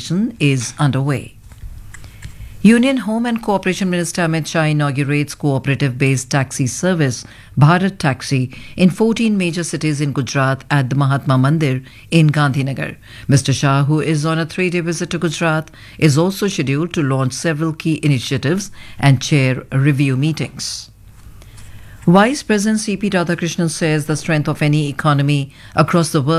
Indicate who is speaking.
Speaker 1: preparation is underway. Union Home and Cooperation Minister Amit Shah inaugurates cooperative-based taxi service Bharat Taxi in 14 major cities in Gujarat at the Mahatma Mandir in Gandhinagar. Mr. Shah, who is on a 3-day visit to Gujarat, is also scheduled to launch several key initiatives and chair review meetings. Vice President C.P. Radhakrishnan says the strength of any economy across the world